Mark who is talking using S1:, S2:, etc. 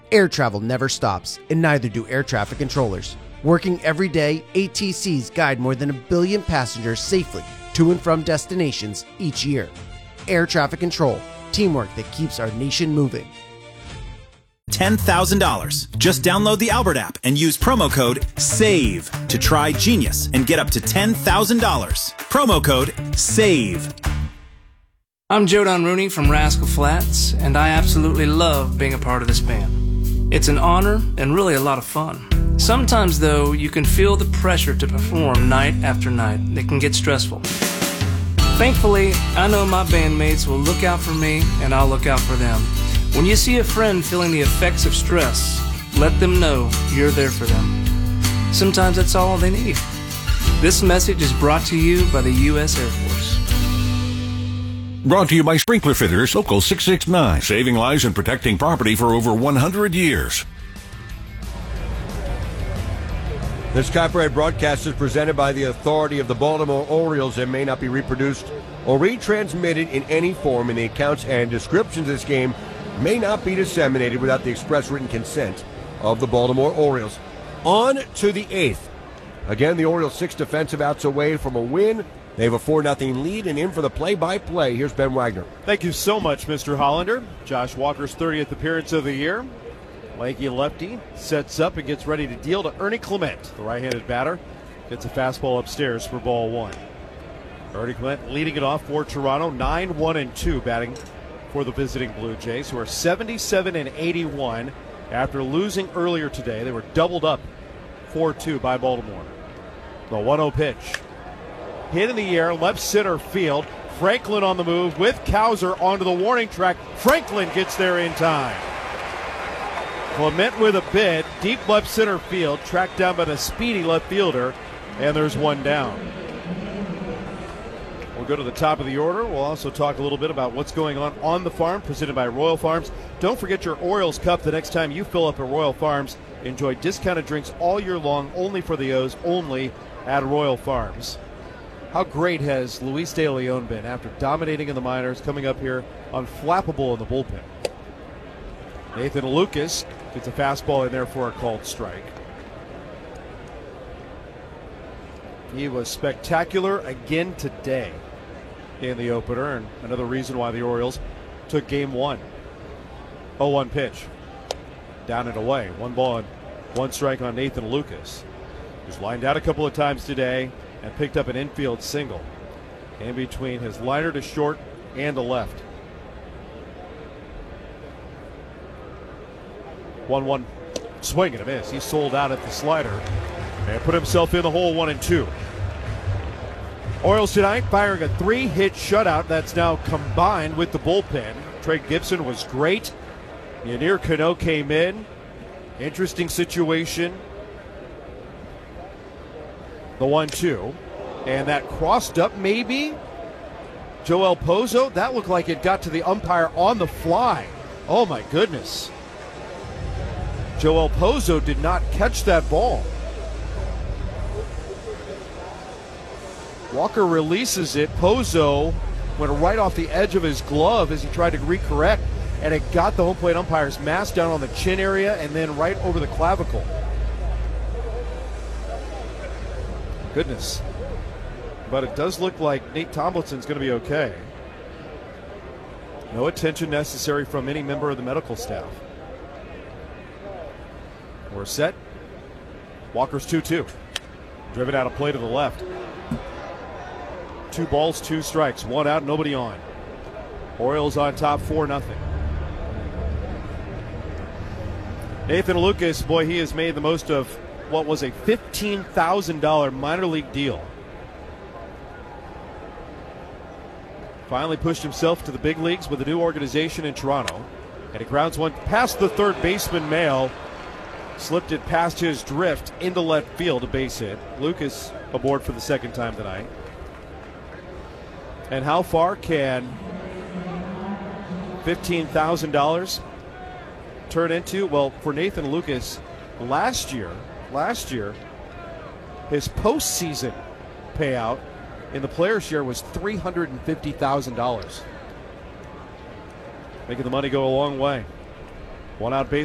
S1: Air travel never stops, and neither do air traffic controllers. Working every day, ATCs guide more than 1 billion passengers safely to and from destinations each year. Air traffic control, teamwork that keeps our nation moving.
S2: $10,000. Just download the Albert app and use promo code SAVE to try Genius and get up to $10,000. Promo code SAVE.
S3: I'm Joe Don Rooney from Rascal Flatts, and I absolutely love being a part of this band. It's an honor and really a lot of fun. Sometimes, though, you can feel the pressure to perform night after night. It can get stressful. Thankfully, I know my bandmates will look out for me, and I'll look out for them. When you see a friend feeling the effects of stress, let them know you're there for them. Sometimes that's all they need. This message is brought to you by the U.S. Air Force.
S4: Brought to you by Sprinkler Fitters, Local 669, saving lives and protecting property for over 100 years.
S5: This copyright broadcast is presented by the authority of the Baltimore Orioles and may not be reproduced or retransmitted in any form, and the accounts and descriptions of this game may not be disseminated without the express written consent of the Baltimore Orioles. On to the 8th. Again, the Orioles 6 defensive outs away from a win. They have a 4-0 lead, and in for the play-by-play, here's Ben Wagner.
S6: Thank you so much, Mr. Hollander. Josh Walker's 30th appearance of the year. Lanky lefty sets up and gets ready to deal to Ernie Clement. The right-handed batter gets a fastball upstairs for ball one. Ernie Clement leading it off for Toronto, 9-1-2 batting for the visiting Blue Jays, who are 77-81 after losing earlier today. They were doubled up 4-2 by Baltimore. The 1-0 pitch. Hit in the air, left center field. Franklin on the move with Cowser onto the warning track. Franklin gets there in time. Clement with a bid, deep left center field, tracked down by the speedy left fielder, and there's one down. We'll go to the top of the order. We'll also talk a little bit about what's going on the farm, presented by Royal Farms. Don't forget your Orioles Cup the next time you fill up at Royal Farms. Enjoy discounted drinks all year long, only for the O's, only at Royal Farms. How great has Luis De Leon been after dominating in the minors, coming up here unflappable in the bullpen? Nathan Lucas gets a fastball in there for a called strike. He was spectacular again today in the opener, and another reason why the Orioles took game one. 0-1 pitch. Down and away. 1 ball and 1 strike on Nathan Lucas, who's lined out a couple of times today and picked up an infield single in between his liner to short and to left. 1-1 swing and a miss. He sold out at the slider and put himself in the hole. 1-2. Orioles tonight firing a 3-hit shutout that's now combined with the bullpen. Trey Gibson was great. Yennier Cano came in. Interesting situation. The 1-2. And that crossed up maybe. Joel Pozo, that looked like it got to the umpire on the fly. Oh my goodness. Joel Pozo did not catch that ball. Walker releases it. Pozo went right off the edge of his glove as he tried to recorrect, and it got the home plate umpire's mask down on the chin area and then right over the clavicle. Goodness. But it does look like Nate Tomlinson's going to be okay. No attention necessary from any member of the medical staff. We're set. Walker's 2-2. Driven out of play to the left. 2 balls, 2 strikes. 1 out, nobody on. Orioles on top 4-0. Nathan Lucas, boy, he has made the most of what was a $15,000 minor league deal. Finally pushed himself to the big leagues with a new organization in Toronto. And he grounds one past the third baseman Mayo. Slipped it past his drift into left field, a base hit. Lucas aboard for the second time tonight. And how far can $15,000 turn into? Well, for Nathan Lucas, last year, his postseason payout in the player's share was $350,000. Making the money go a long way. 1 out base.